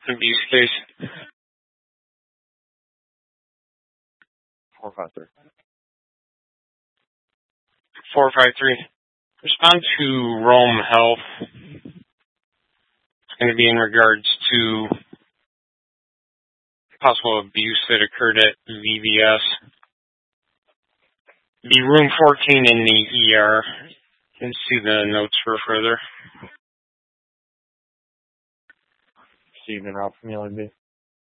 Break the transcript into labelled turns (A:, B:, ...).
A: Abuse case.
B: 453.
A: 453. Respond to Rome Health. It's going to be in regards to possible abuse that occurred at VBS. The room 14 in the ER. You can see the notes for further.
B: Received en route from the LAB.